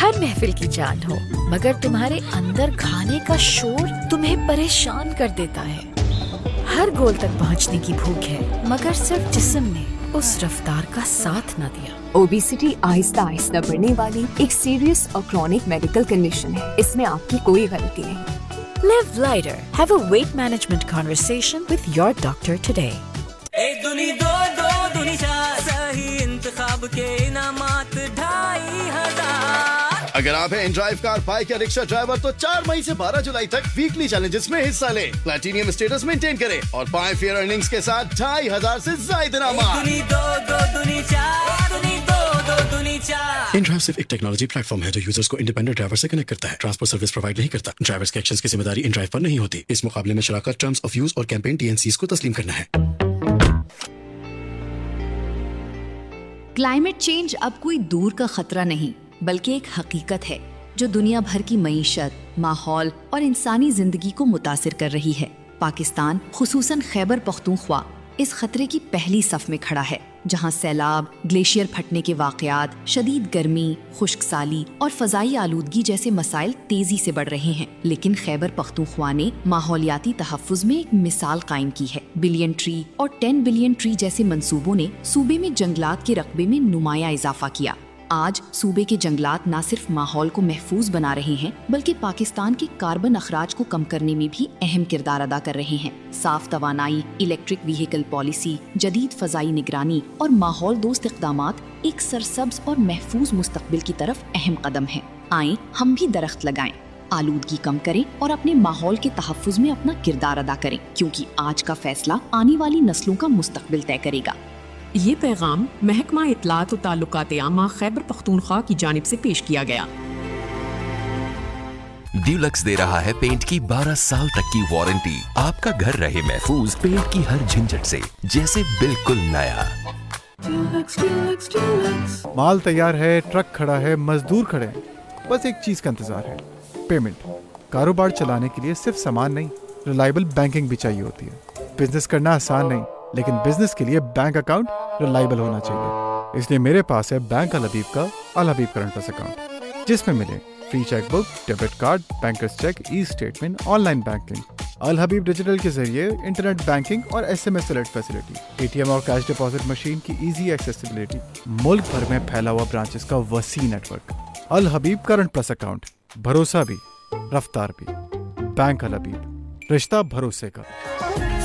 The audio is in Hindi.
हर महफिल की जान हो, मगर तुम्हारे अंदर खाने का शोर तुम्हें परेशान कर देता है। हर गोल तक पहुंचने की भूख है, मगर सिर्फ जिस्म ने उस रफ्तार का साथ न दिया। ओबेसिटी आहिस्ता आहिस्ता बढ़ने वाली एक सीरियस और क्रॉनिक मेडिकल कंडीशन है। इसमें आपकी कोई गलती नहीं। Live lighter. Have a weight management conversation with your doctor today. एक दुनी दो दो दुनी चार, सही इंतखाब के इनामात 2500। अगर आप हैं InDrive कार, बाइक या रिक्शा ड्राइवर तो 4 मई से 12 जुलाई तक वीकली चैलेंजेस में हिस्सा लें, प्लैटिनियम स्टेटस मेंटेन करें और पाएं फेयर अर्निंग्स के साथ 2500 से ज्यादा इनामात। दुनी दो दो दुनी चार, दुनी दो दो दुनी चार। InDrive सिर्फ एक टेक्नोलॉजी प्लेटफॉर्म है जो यूजर्स को इंडिपेंडेंट ड्राइवर से कनेक्ट करता है। ट्रांसपोर्ट सर्विस प्रोवाइड नहीं करता। ड्राइवर्स के एक्शंस की जिम्मेदारी InDrive पर नहीं होती। इस मुकाबले में शराकत, टर्म्स ऑफ यूज और कैंपेन TNCs को तस्लीम करना है। क्लाइमेट चेंज अब कोई दूर का खतरा नहीं, बल्कि एक हकीकत है जो दुनिया भर की मईशत, माहौल और इंसानी जिंदगी को मुतासिर कर रही है। पाकिस्तान, खुसूसन खैबर पख्तूनख्वा, इस खतरे की पहली सफ में खड़ा है, जहां सैलाब, ग्लेशियर फटने के वाकयात, शदीद गर्मी, खुश्क साली और फजाई आलूदगी जैसे मसाइल तेजी से बढ़ रहे हैं। लेकिन खैबर पख्तूनख्वा ने माहौलियाती तहफ़्फ़ुज़ में एक मिसाल कायम की है। बिलियन ट्री और 10 बिलियन ट्री जैसे मंसूबों ने सूबे में जंगलात के रकबे में नुमाया इजाफा किया। आज सूबे के जंगलात न सिर्फ माहौल को महफूज बना रहे हैं, बल्कि पाकिस्तान के कार्बन अखराज को कम करने में भी अहम किरदार अदा कर रहे हैं। साफ तवानाई, इलेक्ट्रिक व्हीकल पॉलिसी, जदीद फजाई निगरानी और माहौल दोस्त इक़दामात एक सरसब्ज और महफूज मुस्तकबिल की तरफ अहम कदम है। आएं हम भी दरख्त लगाएं, आलूदगी कम करें और अपने माहौल के तहफ़्फ़ुज़ में अपना किरदार अदा करें, क्योंकि आज का फैसला आने वाली नस्लों का मुस्तकबिल तय करेगा। ये पैगाम महकमा इत्तलात और ताल्लुकात आमा खैबर पख्तूनख्वा की जानिब से पेश किया गया। ड्यूलक्स दे रहा है पेंट की 12 साल तक की वारंटी। आपका घर रहे महफूज पेंट की हर झंझट से, जैसे बिल्कुल नया। माल तैयार है, ट्रक खड़ा है, मजदूर खड़े हैं, बस एक चीज का इंतजार है, पेमेंट। कारोबार चलाने के लिए सिर्फ सामान नहीं, रिलायबल बैंकिंग भी चाहिए होती है। बिजनेस करना आसान नहीं, लेकिन बिजनेस के लिए बैंक अकाउंट रिलायबल होना चाहिए। इसलिए मेरे पास है बैंक अल हबीब का अल हबीब करंट प्लस अकाउंट, जिसमें मिले free chequebook, debit card, bankers check, e statement, online banking, अल हबीब डिजिटल के जरिए इंटरनेट बैंकिंग और SMS अलर्ट फैसिलिटी, ATM और कैश डिपॉजिट मशीन की इजी एक्सेसिबिलिटी, मुल्क भर में फैला हुआ ब्रांचेस का वसी नेटवर्क। अल हबीब करंट प्लस अकाउंट, भरोसा भी, रफ्तार भी। बैंक अल हबीब, रिश्ता भरोसे का।